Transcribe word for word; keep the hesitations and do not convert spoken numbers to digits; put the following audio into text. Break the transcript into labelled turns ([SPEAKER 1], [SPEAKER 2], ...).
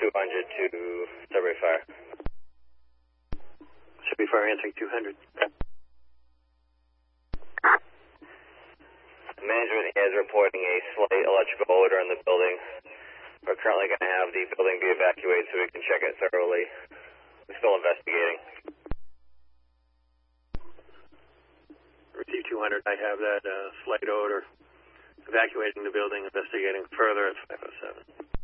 [SPEAKER 1] two hundred to Sudbury Fire.
[SPEAKER 2] Sudbury Fire answering two hundred.
[SPEAKER 1] Management is reporting a slight electrical odor in the building. We're currently going to have the building be evacuated so we can check it thoroughly. We're still investigating.
[SPEAKER 2] Receive two hundred, I have that uh, slight odor. Evacuating the building, investigating further at five oh seven.